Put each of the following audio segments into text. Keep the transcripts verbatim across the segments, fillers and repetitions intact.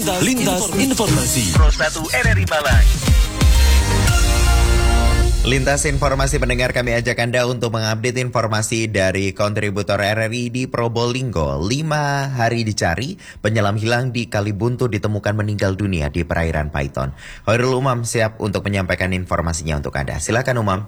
Lintas, Lintas Informasi Pro satu R R I Malang. Lintas informasi pendengar, kami ajak Anda untuk mengupdate informasi dari kontributor R R I di Probolinggo. Lima hari dicari, penyelam hilang di Kalibuntu ditemukan meninggal dunia di perairan Paiton. Khairul Umam siap untuk menyampaikan informasinya untuk Anda. Silakan Umam.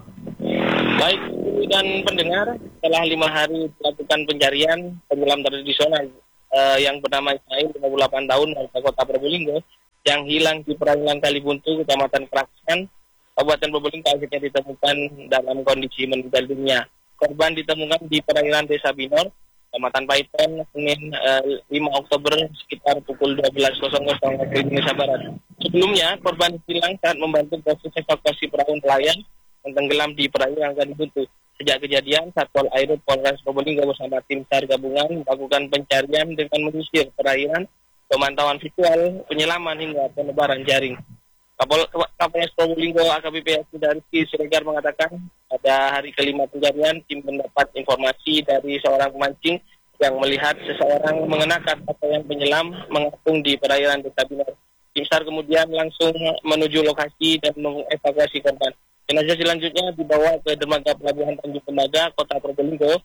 Baik, dan pendengar, setelah lima hari dilakukan pencarian, penyelam tradisional uh, yang bernama Ismail, lima puluh delapan tahun, warga kota Probolinggo, yang hilang di perairan Kalibuntu, Kecamatan Keraksan, Kabupaten Probolinggo, akhirnya ditemukan dalam kondisi meninggal dunia. Korban ditemukan di perairan Desa Binor, Kecamatan Paiton, Senin uh, lima Oktober sekitar pukul dua belas waktu Indonesia Barat. Sebelumnya, korban hilang saat membantu proses evakuasi perahu nelayan yang tenggelam di perairan Kalibuntu. Sejak kejadian, Satpol Air Polres Probolinggo bersama tim SAR gabungan melakukan pencarian dengan menyisir perairan, pemantauan visual, penyelaman hingga penebaran jaring. Kapol Kapolres Probolinggo A K B P Rizky Siregar mengatakan pada hari kelima pencarian tim mendapat informasi dari seorang pemancing yang melihat seseorang mengenakan pakaian penyelam mengapung di perairan Desa Binor. Tim SAR kemudian langsung menuju lokasi dan mengevakuasi korban. Jenazah selanjutnya dibawa ke dermaga Pelabuhan Tanjung Tembaga, Kota Probolinggo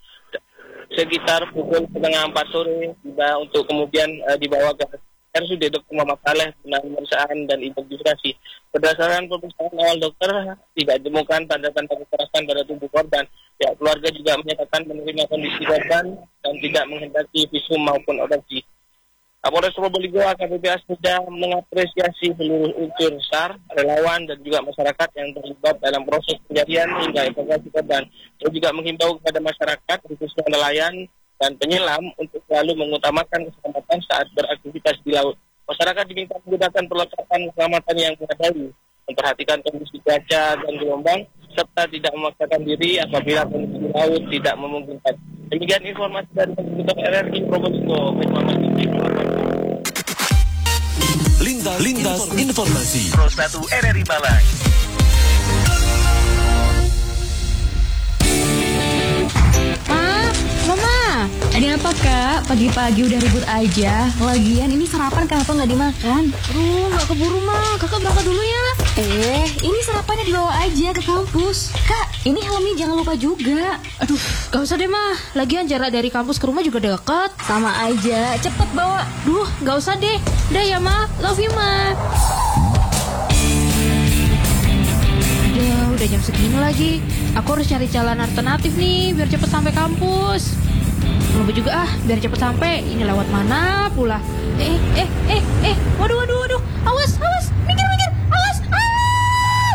sekitar pukul setengah empat sore tiba untuk kemudian uh, dibawa ke R S U D Dokter Muhammad Saleh guna pemeriksaan dan identifikasi. Berdasarkan pemeriksaan awal dokter, tidak ditemukan tanda-tanda kekerasan pada tubuh korban. Ya, keluarga juga menyatakan menerima kondisi korban dan tidak menghendaki visum maupun otopsi. Kapolres Probolinggo A K B P sudah mengapresiasi seluruh unsur SAR, relawan dan juga masyarakat yang terlibat dalam proses pencarian hingga evakuasi korban. Dia juga menghimbau kepada masyarakat, khususnya nelayan dan penyelam, untuk selalu mengutamakan keselamatan saat beraktivitas di laut. Masyarakat diminta menggunakan perlengkapan keselamatan yang memadai, memperhatikan kondisi cuaca dan gelombang, serta tidak memaksakan diri apabila kondisi laut tidak memungkinkan. Demikian informasi dari kontributor R R I Probolinggo. Lintas, Lintas Informasi Pro satu R R I Malang. Mama, ada apa kak? Pagi-pagi udah ribut aja. Lagian ini sarapan kenapa nggak dimakan? Aduh, nggak keburu mah. Kakak berangkat dulu ya. Eh, ini sarapannya dibawa aja ke kampus. Kak, ini helmnya jangan lupa juga. Aduh, gak usah deh mah. Lagian jarak dari kampus ke rumah juga dekat. Sama aja, cepet bawa. Duh, gak usah deh. Udah ya mah, love you mah. Udah, udah jam segini lagi. Aku harus cari jalan alternatif nih biar cepet sampai kampus. Lupa juga ah, biar cepet sampai. Ini lewat mana pula? Eh, eh, eh, eh. Waduh, waduh, waduh. Awas, awas. Minggir, minggir. Awas. Ah!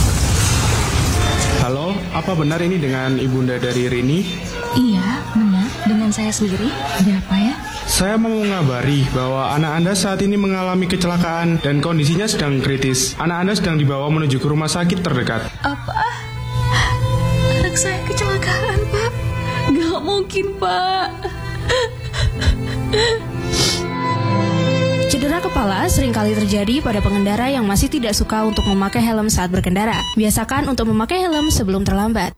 Halo, apa benar ini dengan ibunda dari Rini? Iya, benar. Dengan saya sendiri. Ada apa ya? Saya mau mengabari bahwa anak Anda saat ini mengalami kecelakaan dan kondisinya sedang kritis. Anak Anda sedang dibawa menuju ke rumah sakit terdekat. Apa? Anak saya kecelakaan, Pak? Gak mungkin, Pak. Cedera kepala seringkali terjadi pada pengendara yang masih tidak suka untuk memakai helm saat berkendara. Biasakan untuk memakai helm sebelum terlambat.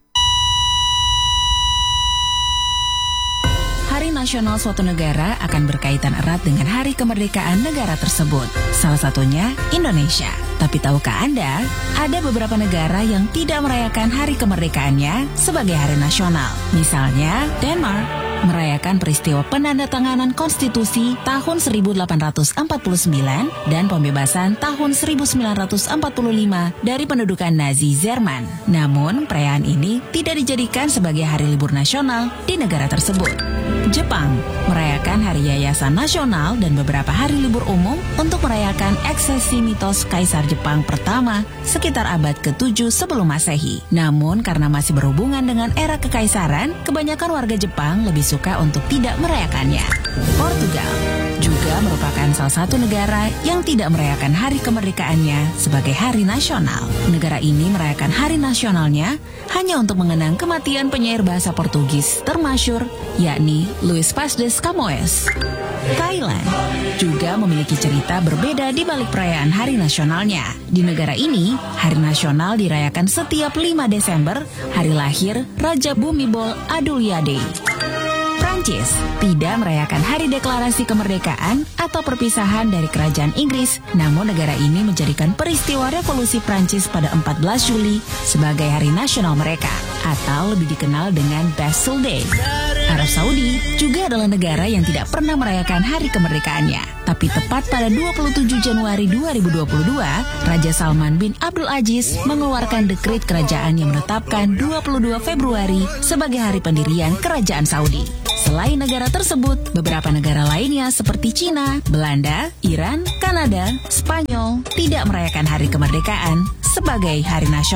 Hari Nasional suatu negara akan berkaitan erat dengan hari kemerdekaan negara tersebut. Salah satunya Indonesia. Tapi tahukah Anda, ada beberapa negara yang tidak merayakan hari kemerdekaannya sebagai hari nasional. Misalnya, Denmark merayakan peristiwa penandatanganan konstitusi tahun seribu delapan ratus empat puluh sembilan dan pembebasan tahun seribu sembilan ratus empat puluh lima dari pendudukan Nazi Jerman. Namun, perayaan ini tidak dijadikan sebagai hari libur nasional di negara tersebut. Jepang merayakan Hari Yayasan Nasional dan beberapa hari libur umum untuk merayakan eksesi mitos Kaisar Jepang pertama sekitar abad ketujuh sebelum Masehi. Namun karena masih berhubungan dengan era kekaisaran, kebanyakan warga Jepang lebih suka untuk tidak merayakannya. Portugal juga merupakan salah satu negara yang tidak merayakan hari kemerdekaannya sebagai hari nasional. Negara ini merayakan hari nasionalnya hanya untuk mengenang kematian penyair bahasa Portugis termasyur, yakni Luis Vaz de Camões. Thailand juga memiliki cerita berbeda di balik perayaan hari nasionalnya. Di negara ini, hari nasional dirayakan setiap lima Desember, hari lahir Raja Bhumibol Adulyadej. Prancis tidak merayakan Hari Deklarasi Kemerdekaan atau perpisahan dari Kerajaan Inggris, namun negara ini menjadikan peristiwa Revolusi Prancis pada empat belas Juli sebagai hari nasional mereka, atau lebih dikenal dengan Bastille Day. Arab Saudi juga adalah negara yang tidak pernah merayakan hari kemerdekaannya, tapi tepat pada dua puluh tujuh Januari dua ribu dua puluh dua, Raja Salman bin Abdul Aziz mengeluarkan dekret kerajaan yang menetapkan dua puluh dua Februari sebagai hari pendirian Kerajaan Saudi. Selain negara tersebut, beberapa negara lainnya seperti Cina, Belanda, Iran, Kanada, Spanyol tidak merayakan hari kemerdekaan sebagai hari nasional.